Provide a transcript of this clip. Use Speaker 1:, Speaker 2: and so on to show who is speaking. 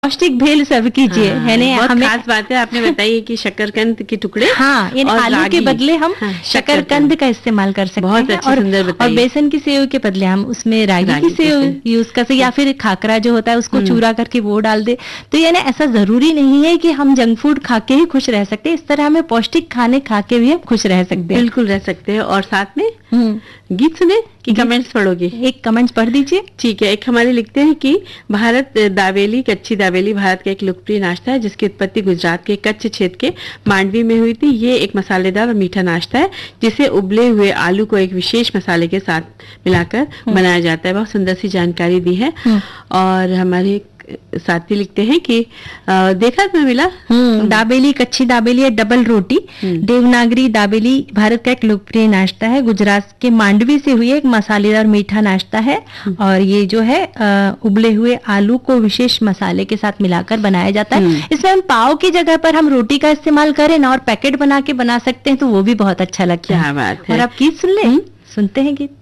Speaker 1: पौष्टिक भेल सर्व कीजिए, है ना।
Speaker 2: बहुत
Speaker 1: हमें
Speaker 2: खास बात है आपने बताई कि शकरकंद के टुकड़े,
Speaker 1: हाँ, यानी
Speaker 2: और
Speaker 1: आलू के
Speaker 2: रागी,
Speaker 1: बदले हम शकरकंद का इस्तेमाल कर सकते
Speaker 2: बहुत
Speaker 1: हैं।
Speaker 2: अच्छी
Speaker 1: और
Speaker 2: सुंदर
Speaker 1: और
Speaker 2: बताइए।
Speaker 1: बेसन की सेव के बदले हम उसमें रागी की सेव यूज कर सकते, या फिर खाकरा जो होता है उसको चूरा करके वो डाल दे। तो यानी ऐसा जरूरी नहीं है कि हम जंक फूड खा के ही खुश रह सकते हैं, इस तरह हमें पौष्टिक खाने खा के भी हम खुश रह सकते हैं।
Speaker 2: बिल्कुल रह सकते हैं। और साथ में गीत सुने कि कमेंट्स पढ़ोगे?
Speaker 1: एक कमेंट्स पढ़ दीजिए।
Speaker 2: ठीक है। एक हमारे लिखते हैं कि भारत दाबेली, कच्ची दाबेली भारत का एक लोकप्रिय नाश्ता है जिसकी उत्पत्ति गुजरात के कच्छ क्षेत्र के मांडवी में हुई थी। ये एक मसालेदार और मीठा नाश्ता है जिसे उबले हुए आलू को एक विशेष मसाले के साथ मिलाकर बनाया जाता है। बहुत सुंदर सी जानकारी दी है। और हमारे साथी लिखते हैं कि देखा में मिला
Speaker 1: दाबेली, कच्ची दाबेली या डबल रोटी, देवनागरी दाबेली भारत का एक लोकप्रिय नाश्ता है, गुजरात के मांडवी से हुई एक मसालेदार मीठा नाश्ता है। और ये जो है उबले हुए आलू को विशेष मसाले के साथ मिलाकर बनाया जाता है। इसमें हम पाव की जगह पर हम रोटी का इस्तेमाल करें ना और पैकेट बना के बना सकते हैं, तो वो भी बहुत अच्छा लगता है।
Speaker 2: क्या बात है।
Speaker 1: और आप गीत सुन ले, सुनते हैं गीत।